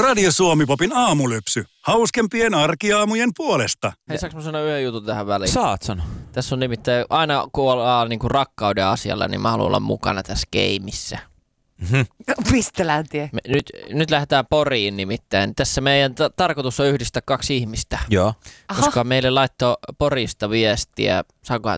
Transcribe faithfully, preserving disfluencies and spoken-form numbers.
Radio Suomi-popin aamulypsy. Hauskempien arkiaamujen puolesta. Hei, saanko mä sanoa yhden jutun tähän väliin? Saat sanoa. Tässä on nimittäin, aina kun ollaan niin kuin rakkauden asialla, niin mä haluan olla mukana tässä gameissa. Mm-hmm. Mistä lähtien? Me, nyt, nyt lähdetään Poriin nimittäin. Tässä meidän ta- tarkoitus on yhdistää kaksi ihmistä. Joo. Koska meille laittoi Porista viestiä, saanko